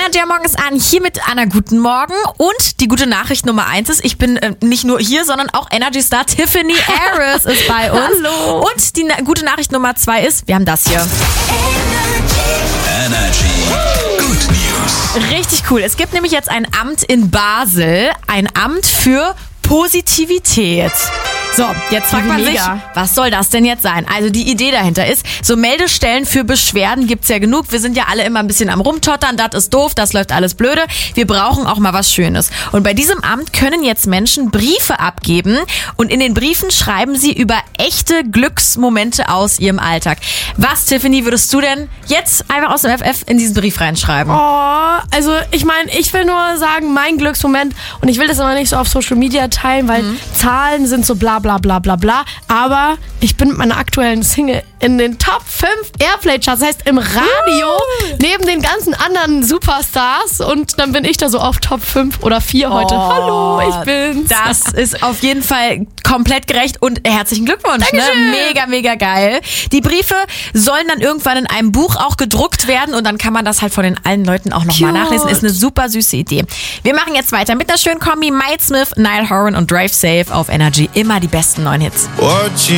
Energy am Morgen ist an, hier mit Anna, guten Morgen. Und die gute Nachricht Nummer 1 ist, ich bin nicht nur hier, sondern auch Energy-Star Tiffany Harris ist bei uns. Hallo. Und die gute Nachricht Nummer 2 ist, wir haben das hier. Energy. Good News. Richtig cool. Es gibt nämlich jetzt ein Amt in Basel, ein Amt für Positivität. So, jetzt fragt man sich, Mega. was soll das denn jetzt sein? Also die Idee dahinter ist, so Meldestellen für Beschwerden gibt's ja genug. Wir sind ja alle immer ein bisschen am Rumtottern, das ist doof, das läuft alles blöde. Wir brauchen auch mal was Schönes. Und bei diesem Amt können jetzt Menschen Briefe abgeben und in den Briefen schreiben sie über echte Glücksmomente aus ihrem Alltag. Was, Tiffany, würdest du denn jetzt einfach aus dem FF in diesen Brief reinschreiben? Oh, also ich meine, ich will nur sagen, mein Glücksmoment, und ich will das aber nicht so auf Social Media teilen, weil Zahlen sind so bla bla bla bla bla, aber ich bin mit meiner aktuellen Single in den Top 5 Airplay-Charts, das heißt im Radio, neben den ganzen anderen Superstars, und dann bin ich da so auf Top 5 oder 4 heute. Hallo, ich bin's. Das ist auf jeden Fall komplett gerecht und herzlichen Glückwunsch. Ne? Mega, mega geil. Die Briefe sollen dann irgendwann in einem Buch auch gedruckt werden und dann kann man das halt von den allen Leuten auch nochmal nachlesen. Ist eine super süße Idee. Wir machen jetzt weiter mit einer schönen Kombi. Miles Smith, Niall Horan und Drive Safe auf Energy. Immer die besten neuen Hits. Watching